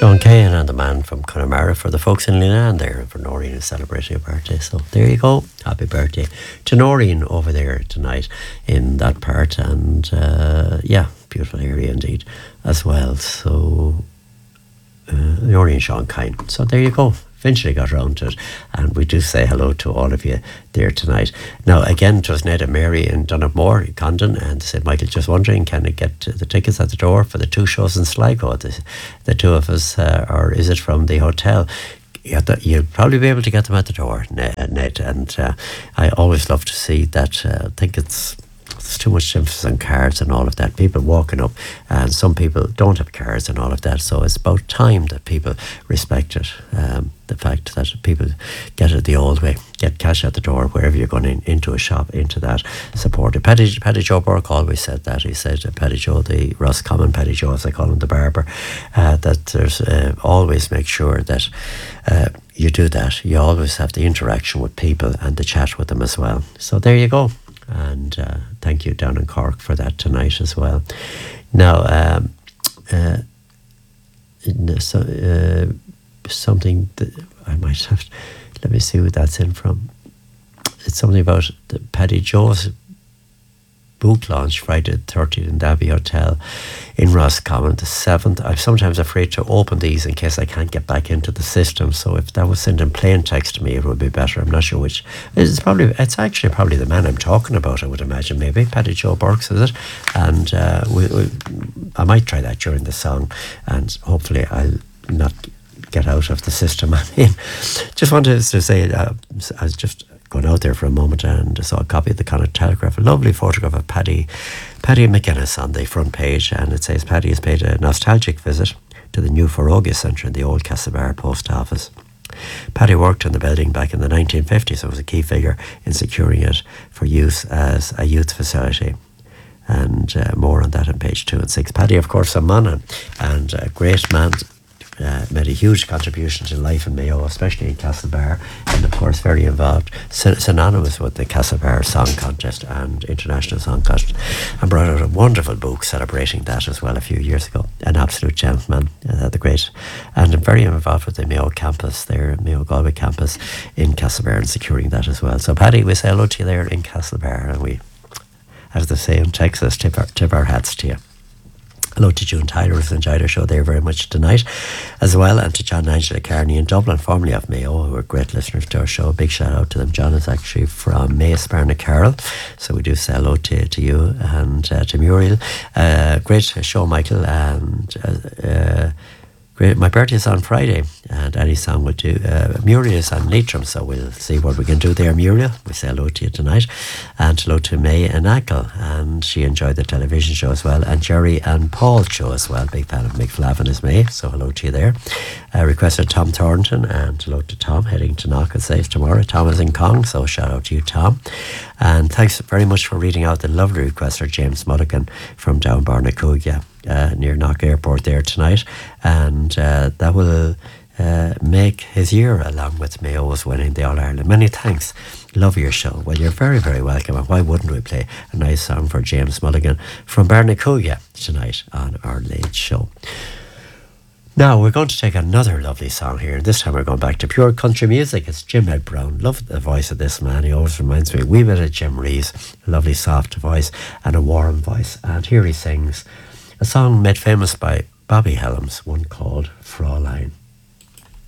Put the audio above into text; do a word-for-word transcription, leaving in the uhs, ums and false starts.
Sean Cahan and the man from Connemara for the folks in Linan there, and for Noreen who's celebrating her birthday. So there you go. Happy birthday to Noreen over there tonight in that part. And uh, yeah, beautiful area indeed as well. So uh, Noreen and Sean Cahan. So there you go. Eventually got around to it, and we do say hello to all of you there tonight. Now again, it was Ned and Mary in Dunamore, Condon, and they said, Michael, just wondering, can I get the tickets at the door for the two shows in Sligo, the, the two of us, uh, or is it from the hotel? You'll probably be able to get them at the door, Ned, and uh, I always love to see that. uh, I think it's There's too much emphasis on cards and all of that. People walking up, and some people don't have cards and all of that. So it's about time that people respect it. Um, the fact that people get it the old way, get cash at the door wherever you're going in, into a shop, into that support. Paddy, Paddy Joe Burke always said that. He said, uh, Paddy Joe, the Roscommon Paddy Joe, as I call him, the barber, uh, that there's uh, always make sure that uh, you do that. You always have the interaction with people and the chat with them as well. So there you go. And uh, thank you down in Cork for that tonight as well. Now, um, uh, so, uh, something that I might have to, let me see who that's in from. It's something about the Paddy Joe's book launch Friday the thirtieth in Davy Hotel in Roscommon the seventh. I'm sometimes afraid to open these in case I can't get back into the system, so if that was sent in plain text to me it would be better. I'm not sure which. It's probably it's actually probably the man I'm talking about, I would imagine. Maybe Paddy Joe Burks, is it? And uh, we, we, I might try that during the song, and hopefully I'll not get out of the system. I mean, just wanted to say, uh, I was just going out there for a moment and saw a copy of the Connacht Telegraph, a lovely photograph of Paddy Paddy McGuinness on the front page, and it says Paddy has paid a nostalgic visit to the new Foróige Centre in the old Castlebar post office. Paddy worked in the building back in the nineteen fifties and was a key figure in securing it for use as a youth facility. And uh, more on that on page two and six. Paddy, of course, a man and a great man. Uh, made a huge contribution to life in Mayo, especially in Castlebar, and of course very involved, syn- synonymous with the Castlebar Song Contest and International Song Contest, and brought out a wonderful book celebrating that as well a few years ago. An absolute gentleman, uh, the great, and very involved with the Mayo campus there, Mayo Galway campus in Castlebar, and securing that as well. So Paddy, we say hello to you there in Castlebar, and we, as they say in Texas, tip our, tip our hats to you. Hello to June Tyler, who's enjoyed our show there very much tonight as well, and to John and Angela Carney in Dublin, formerly of Mayo, who are great listeners to our show. Big shout out to them. John is actually from Mayo Sparna Carroll, so we do say hello to, to you and uh, to Muriel. Uh, great show, Michael, and uh, uh, great. My birthday is on Friday, and any song will do. Uh, Muriel is on Leitrim, so we'll see what we can do there, Muriel. We say hello to you tonight. And hello to May and Ackle, and she enjoyed the television show as well. And Jerry and Paul show as well. Big fan of Mick Flavin is May, so hello to you there. Uh, requested Tom Thornton, and hello to Tom, heading to Knock and Safe tomorrow. Tom is in Kong, so shout out to you, Tom. And thanks very much for reading out the lovely requester, James Mulligan from down Barnacuga. Uh, near Knock Airport there tonight, and uh, that will uh, make his year along with Mayo's winning the All-Ireland. Many thanks. Love your show. Well, you're very, very welcome, and why wouldn't we play a nice song for James Mulligan from Barnacuga tonight on our late show. Now we're going to take another lovely song here, and this time we're going back to pure country music. It's Jim Ed Brown. Love the voice of this man. He always reminds me a wee bit of Jim Reeves. A lovely soft voice and a warm voice, and here he sings a song made famous by Bobby Helms, one called